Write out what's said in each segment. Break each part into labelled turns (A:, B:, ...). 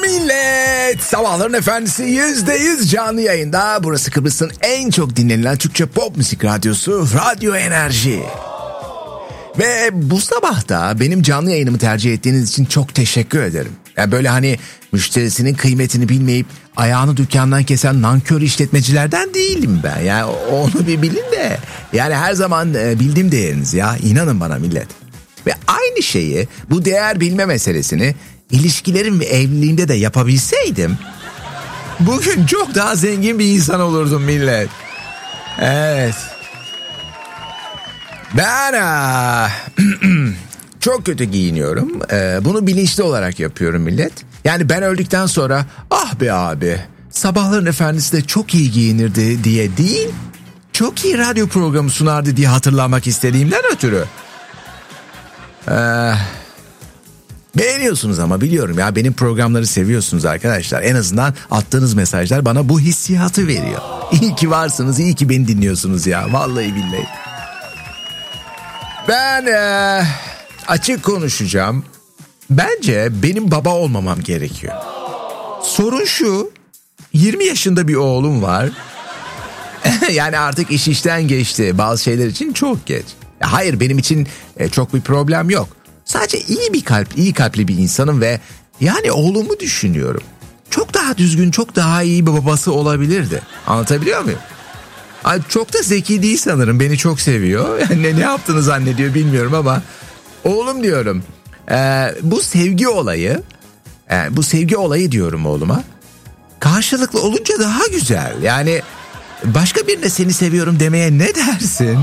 A: millet. Sabahların efendisi %100 canlı yayında. Burası Kıbrıs'ın en çok dinlenilen Türkçe pop müzik radyosu Radyo Enerji. Ve bu sabah da benim canlı yayınımı tercih ettiğiniz için çok teşekkür ederim. Yani böyle hani müşterisinin kıymetini bilmeyip ayağını dükkandan kesen nankör işletmecilerden değilim ben. Yani onu bir bilin de. Yani her zaman bildiğim değeriniz ya. İnanın bana millet. Ve aynı şeyi, bu değer bilme meselesini ilişkilerim ve evliliğimde de yapabilseydim bugün çok daha zengin bir insan olurdum millet. Evet. Ben çok kötü giyiniyorum. Bunu bilinçli olarak yapıyorum millet. Yani ben öldükten sonra ah be abi sabahların efendisi de çok iyi giyinirdi diye değil, çok iyi radyo programı sunardı diye hatırlamak istediğimden ötürü. Beğeniyorsunuz ama biliyorum ya, benim programları seviyorsunuz arkadaşlar. En azından attığınız mesajlar bana bu hissiyatı veriyor. İyi ki varsınız, iyi ki beni dinliyorsunuz ya. Vallahi billahi. Ben açık konuşacağım. Bence benim baba olmamam gerekiyor. Sorun şu, 20 yaşında bir oğlum var. Yani artık iş işten geçti. Bazı şeyler için çok geç. Hayır, benim için çok bir problem yok. Sadece iyi kalpli bir insanım ve yani oğlumu düşünüyorum. Çok daha düzgün, çok daha iyi bir babası olabilirdi. Anlatabiliyor muyum? Ay, çok da zeki değil sanırım. Beni çok seviyor. Yani ne yaptığını zannediyor bilmiyorum ama oğlum diyorum. Bu sevgi olayı diyorum oğluma. Karşılıklı olunca daha güzel. Yani başka birine seni seviyorum demeye ne dersin?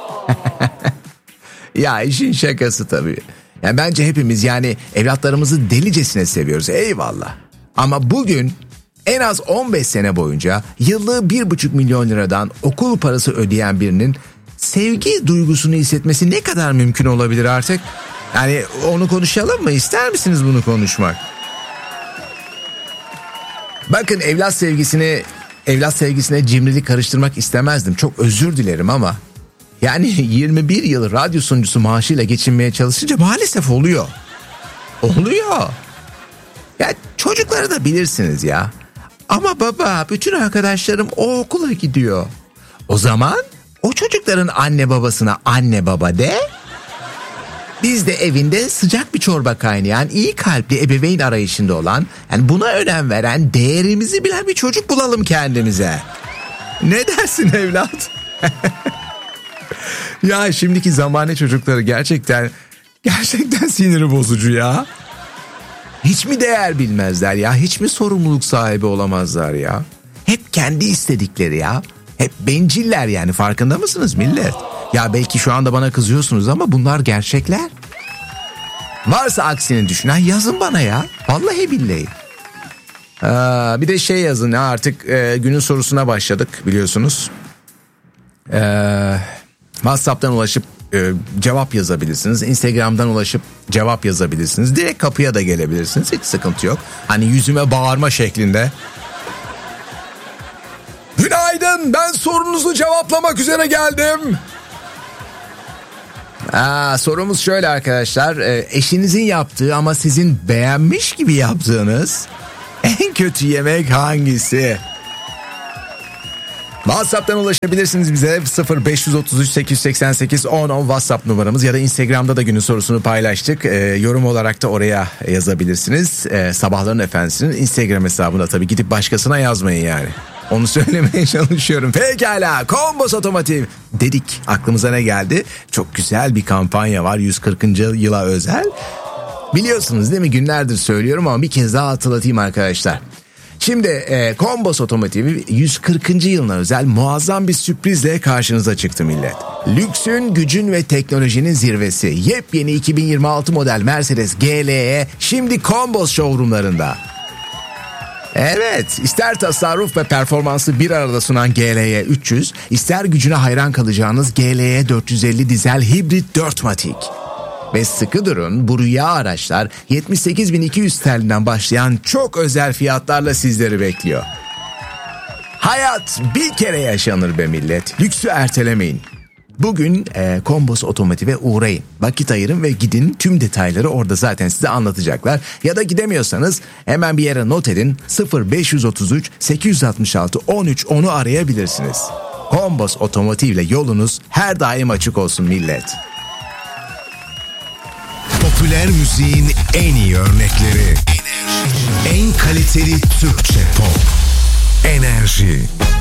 A: Ya işin şakası tabii. Yani bence hepimiz yani evlatlarımızı delicesine seviyoruz. Eyvallah. Ama bugün en az 15 sene boyunca yıllığı 1,5 milyon liradan okul parası ödeyen birinin sevgi duygusunu hissetmesi ne kadar mümkün olabilir artık? Yani onu konuşalım mı? İster misiniz bunu konuşmak? Bakın, evlat sevgisine cimrilik karıştırmak istemezdim. Çok özür dilerim ama yani 21 yıl radyo sunucusu maaşıyla geçinmeye çalışınca maalesef oluyor. Oluyor. Ya çocukları da bilirsiniz ya. Ama baba, bütün arkadaşlarım o okula gidiyor. O zaman o çocukların anne babasına anne baba de. Biz de evinde sıcak bir çorba kaynayan, iyi kalpli ebeveyn arayışında olan, yani buna önem veren, değerimizi bilen bir çocuk bulalım kendimize. Ne dersin evlat? Ya şimdiki zamane çocukları gerçekten siniri bozucu ya. Hiç mi değer bilmezler ya? Hiç mi sorumluluk sahibi olamazlar ya? Hep kendi istedikleri ya. Hep benciller yani, farkında mısınız millet? Ya belki şu anda bana kızıyorsunuz ama bunlar gerçekler. Varsa aksini düşünen yazın bana ya. Vallahi billahi. Bir de şey yazın ya, artık günün sorusuna başladık biliyorsunuz. WhatsApp'tan ulaşıp cevap yazabilirsiniz. Instagram'dan ulaşıp cevap yazabilirsiniz. Direkt kapıya da gelebilirsiniz. Hiç sıkıntı yok. Hani yüzüme bağırma şeklinde. Günaydın, ben sorunuzu cevaplamak üzere geldim. Sorumuz şöyle arkadaşlar. Eşinizin yaptığı ama sizin beğenmiş gibi yaptığınız en kötü yemek hangisi? WhatsApp'tan ulaşabilirsiniz bize. 0533 888 10 WhatsApp numaramız, ya da Instagram'da da günün sorusunu paylaştık. Yorum olarak da oraya yazabilirsiniz. Sabahların Efendisi'nin Instagram hesabına tabii, gidip başkasına yazmayın yani. Onu söylemeye çalışıyorum. Pekala, Kombos Otomotiv dedik. Aklımıza ne geldi? Çok güzel bir kampanya var 140. yıla özel. Biliyorsunuz değil mi? Günlerdir söylüyorum ama bir kez daha hatırlatayım arkadaşlar. Şimdi Kombos Otomotiv 140. yılına özel muazzam bir sürprizle karşınıza çıktı millet. Lüksün, gücün ve teknolojinin zirvesi. Yepyeni 2026 model Mercedes GLE şimdi Kombos showroomlarında. Evet, ister tasarruf ve performansı bir arada sunan GLE 300, ister gücüne hayran kalacağınız GLE 450 dizel hibrit 4matik. Ve sıkı durun, bu rüya araçlar 78.200 TL'den başlayan çok özel fiyatlarla sizleri bekliyor. Hayat bir kere yaşanır be millet. Lüksü ertelemeyin. Bugün Kombos Otomotiv'e uğrayın. Vakit ayırın ve gidin, tüm detayları orada zaten size anlatacaklar. Ya da gidemiyorsanız hemen bir yere not edin, 0533 866 13 10'u arayabilirsiniz. Kombos Otomotiv ile yolunuz her daim açık olsun millet.
B: Popüler müziğin en iyi örnekleri. En kaliteli Türkçe pop. Enerji.